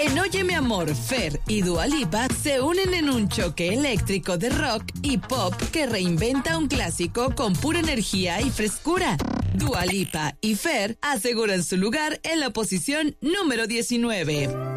En Oye Mi Amor, Fer y Dua Lipa se unen en un choque eléctrico de rock y pop que reinventa un clásico con pura energía y frescura. Dua Lipa y Fer aseguran su lugar en la posición número 19.